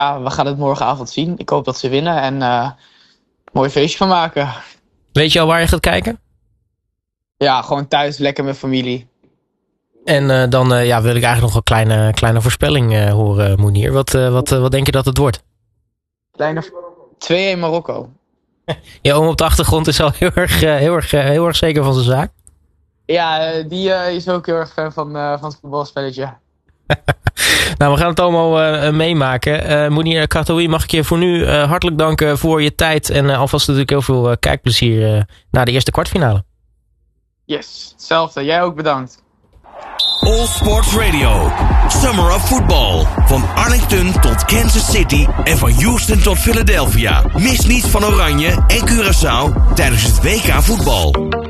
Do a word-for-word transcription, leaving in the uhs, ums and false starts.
Ja, we gaan het morgenavond zien. Ik hoop dat ze winnen en uh, een mooi feestje van maken. Weet je al waar je gaat kijken? Ja, gewoon thuis, lekker met familie. En uh, dan uh, ja, wil ik eigenlijk nog een kleine, kleine voorspelling uh, horen, Mounir. Wat, uh, wat, uh, wat denk je dat het wordt? Kleine twee-een Marokko. Je oom op de achtergrond is al heel erg, uh, heel erg, uh, heel erg zeker van zijn zaak. Ja, die uh, is ook heel erg fan van, uh, van het voetbalspelletje. Nou, we gaan het allemaal uh, meemaken. Uh, Mounir Khattaoui, mag ik je voor nu uh, hartelijk danken voor je tijd. En uh, alvast natuurlijk heel veel uh, kijkplezier uh, naar de eerste kwartfinale. Yes, hetzelfde. Jij ook bedankt. All Sports Radio. Summer of Football. Van Arlington tot Kansas City en van Houston tot Philadelphia. Mis niets van Oranje en Curaçao tijdens het W K voetbal.